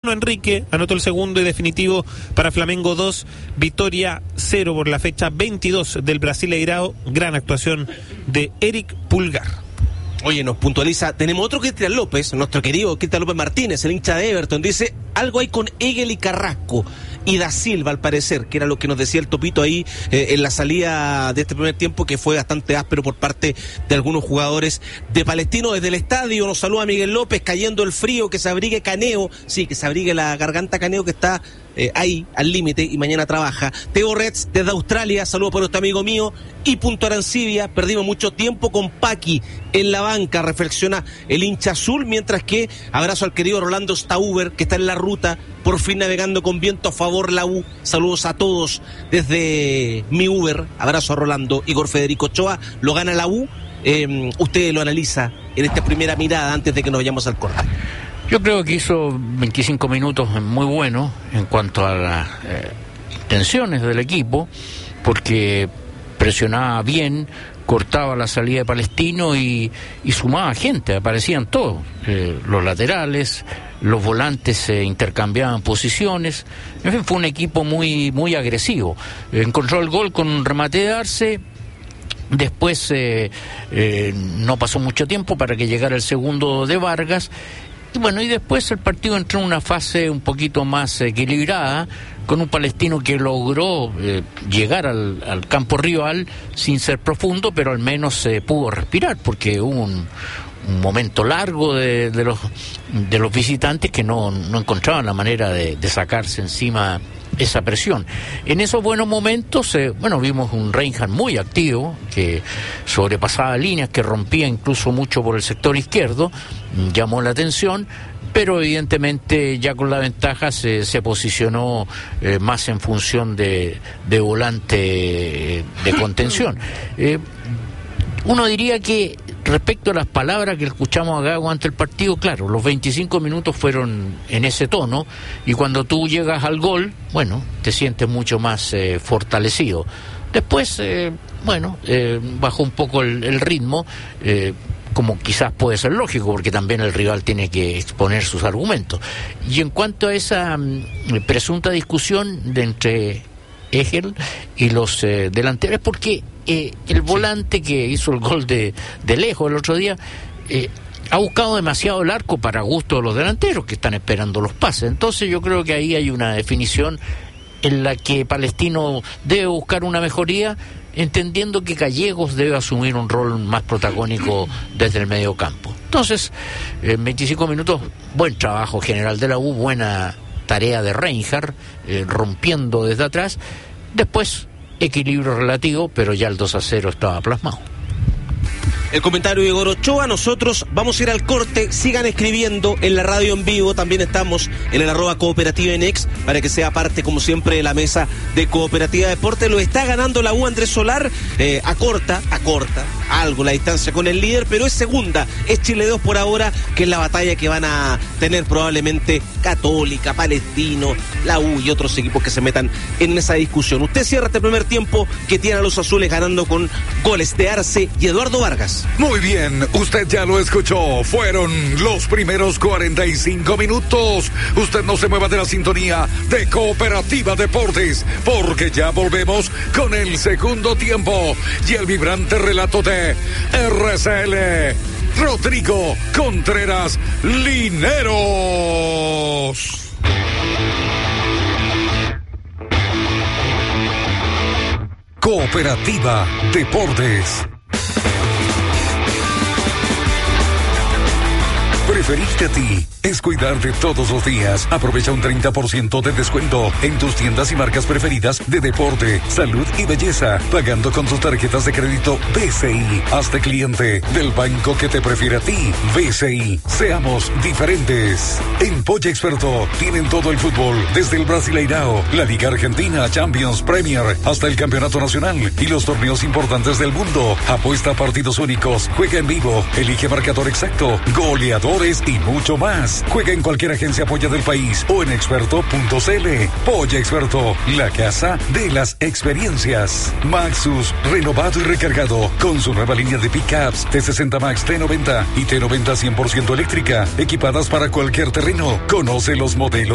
Enrique anotó el segundo y definitivo para Flamengo 2, Vitória 0 por la fecha 22 del Brasileirao. Gran actuación de Eric Pulgar. Oye, nos puntualiza, tenemos otro Cristian López, nuestro querido Cristian López Martínez, el hincha de Everton, dice, algo hay con Egel y Carrasco y Da Silva al parecer, que era lo que nos decía el Topito ahí en la salida de este primer tiempo, que fue bastante áspero por parte de algunos jugadores de Palestino. Desde el estadio nos saluda Miguel López, cayendo el frío, que se abrigue Caneo, sí, que se abrigue la garganta Caneo, que está ahí al límite y mañana trabaja. Teo Retz desde Australia, saludos por este amigo mío. Y Punto Arancibia, perdimos mucho tiempo con Paqui en la banca, reflexiona el hincha azul, mientras que abrazo al querido Rolando Stauber, que está en la ruta, por fin navegando con viento a favor la U. Saludos a todos desde mi Uber, abrazo a Rolando. Igor Federico Ochoa, lo gana la U. Usted lo analiza en esta primera mirada antes de que nos vayamos al corte. Yo creo que hizo 25 minutos muy buenos en cuanto a las intenciones del equipo, porque presionaba bien, cortaba la salida de Palestino y sumaba gente, aparecían todos, los laterales, los volantes se intercambiaban posiciones, en fin, fue un equipo muy, muy agresivo. Encontró el gol con un remate de Arce. Después no pasó mucho tiempo para que llegara el segundo de Vargas. Bueno, y después el partido entró en una fase un poquito más equilibrada, con un Palestino que logró llegar al campo rival sin ser profundo, pero al menos pudo respirar, porque hubo un momento largo de los visitantes que no encontraban la manera de sacarse encima esa presión. En esos buenos momentos, vimos un Reinhardt muy activo, que sobrepasaba líneas, que rompía incluso mucho por el sector izquierdo, llamó la atención, pero evidentemente ya con la ventaja se posicionó más en función de volante de contención. Uno diría que respecto a las palabras que escuchamos a Gago ante el partido, claro, los 25 minutos fueron en ese tono, y cuando tú llegas al gol, te sientes mucho más fortalecido. Después, bajó un poco el ritmo, como quizás puede ser lógico, porque también el rival tiene que exponer sus argumentos. Y en cuanto a esa presunta discusión de entre Egel y los delanteros, porque el volante que hizo el gol de lejos el otro día ha buscado demasiado el arco para gusto de los delanteros que están esperando los pases. Entonces yo creo que ahí hay una definición en la que Palestino debe buscar una mejoría, entendiendo que Gallegos debe asumir un rol más protagónico desde el medio campo. Entonces, en 25 minutos, buen trabajo general de la U, buena tarea de Reinhardt, rompiendo desde atrás. Después, equilibrio relativo, pero ya el 2-0 estaba plasmado. El comentario de Igor Ochoa. Nosotros vamos a ir al corte. Sigan escribiendo en la radio en vivo. También estamos en el @cooperativa en X, para que sea parte, como siempre, de la mesa de Cooperativa Deporte. Lo está ganando la U. Andrés Solar acorta algo la distancia con el líder, pero es segunda. Es Chile 2 por ahora, que es la batalla que van a tener probablemente Católica, Palestino, la U y otros equipos que se metan en esa discusión. Usted cierra este primer tiempo, que tiene a los azules ganando con goles de Arce y Eduardo Vargas. Muy bien, usted ya lo escuchó. Fueron los primeros 45 minutos. Usted no se mueva de la sintonía de Cooperativa Deportes, porque ya volvemos con el segundo tiempo y el vibrante relato de RCL Rodrigo Contreras Lineros. Cooperativa Deportes. Preferirte a ti es cuidarte todos los días. Aprovecha un 30% de descuento en tus tiendas y marcas preferidas de deporte, salud y belleza, pagando con tus tarjetas de crédito BCI. Hazte cliente del banco que te prefiere a ti. BCI. Seamos diferentes. En Polla Experto tienen todo el fútbol, desde el Brasileirao, la Liga Argentina, Champions, Premier, hasta el Campeonato Nacional y los torneos importantes del mundo. Apuesta a partidos únicos, juega en vivo, elige marcador exacto, goleadores y mucho más. Juega en cualquier agencia Polla del país o en experto.cl. Polla Experto, la casa de las experiencias. Maxus, renovado y recargado, con su nueva línea de pickups T60 Max, T90 y T90 100% eléctrica, equipadas para cualquier terreno. Conoce los modelos